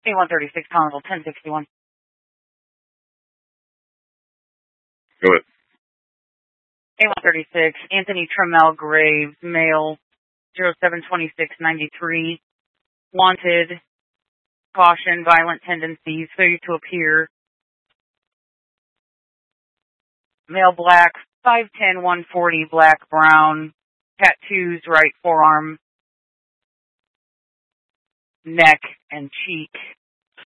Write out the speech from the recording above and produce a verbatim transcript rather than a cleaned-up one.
A one thirty-six, Collinsville, ten sixty-one. Go ahead. A one thirty-six, Anthony Trammell Graves, male, zero seven twenty-six ninety-three, wanted, caution, violent tendencies, failure to appear. Male black, five ten, one forty, black, brown, tattoos, right forearm, neck, and cheek.